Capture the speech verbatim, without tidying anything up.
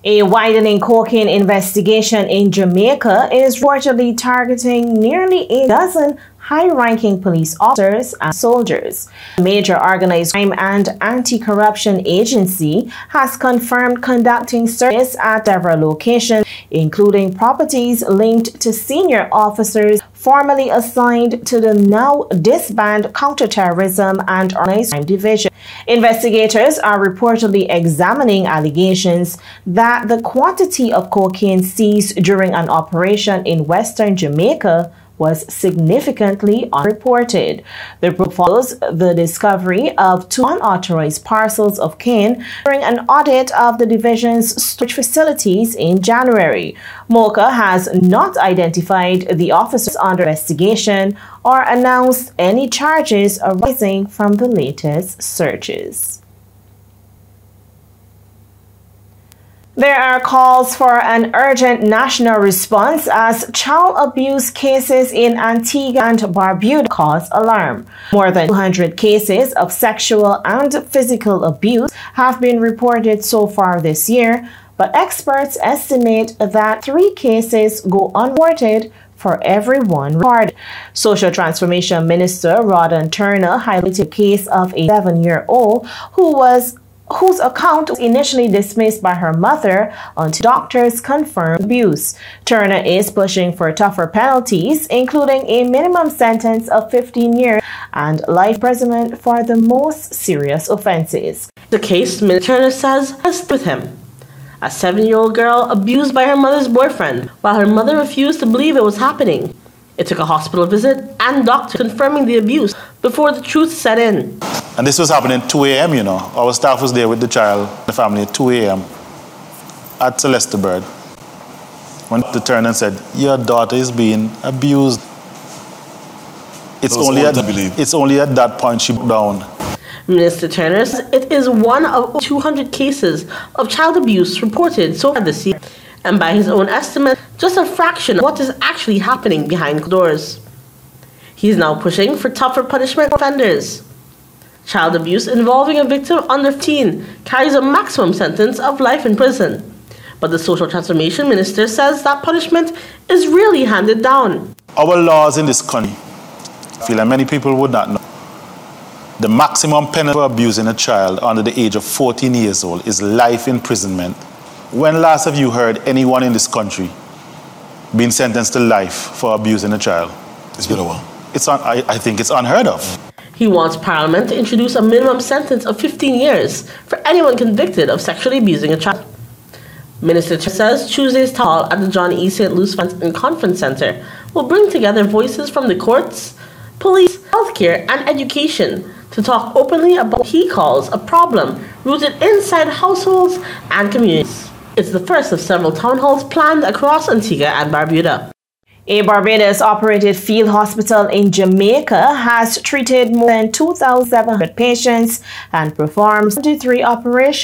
A widening cocaine investigation in Jamaica is reportedly targeting nearly a dozen high-ranking police officers and soldiers. A major organized crime and anti-corruption agency has confirmed conducting searches at several locations, including properties linked to senior officers formerly assigned to the now disbanded Counterterrorism and Organized Crime Division. Investigators are reportedly examining allegations that the quantity of cocaine seized during an operation in western Jamaica was significantly unreported. The report follows the discovery of two unauthorized parcels of cane during an audit of the division's storage facilities in January. MOCA has not identified the officers under investigation or announced any charges arising from the latest searches. There are calls for an urgent national response as child abuse cases in Antigua and Barbuda cause alarm. More than two hundred cases of sexual and physical abuse have been reported so far this year, but experts estimate that three cases go unreported for every one recorded. Social Transformation Minister Rawdon Turner highlighted a case of a seven-year-old who was whose account was initially dismissed by her mother until doctors confirmed abuse. Turner is pushing for tougher penalties, including a minimum sentence of fifteen years and life imprisonment for the most serious offenses. The case, Minister Turner says, has with him. A seven-year-old girl abused by her mother's boyfriend, while her mother refused to believe it was happening. It took a hospital visit and doctor confirming the abuse before the truth set in. And this was happening at two A M, you know. Our staff was there with the child, the family, at two A M at Celeste Bird. When they turned and said, your daughter is being abused. It's only, at, it's only at that point she broke down. Minister Turner says it is one of two hundred cases of child abuse reported so far this year. And by his own estimate, just a fraction of what is actually happening behind doors. He is now pushing for tougher punishment for offenders. Child abuse involving a victim under fifteen carries a maximum sentence of life in prison. But the Social Transformation Minister says that punishment is really handed down. Our laws in this country, I feel like many people would not know, the maximum penalty for abusing a child under the age of fourteen years old is life imprisonment. When last have you heard anyone in this country being sentenced to life for abusing a child? It's been a while. It's un, I, I think it's unheard of. He wants Parliament to introduce a minimum sentence of fifteen years for anyone convicted of sexually abusing a child. Minister says Tuesday's talk at the John E. Saint Louis Events and Conference Center will bring together voices from the courts, police, healthcare, and education to talk openly about what he calls a problem rooted inside households and communities. It's the first of several town halls planned across Antigua and Barbuda. A Barbados-operated field hospital in Jamaica has treated more than two thousand seven hundred patients and performed twenty-three operations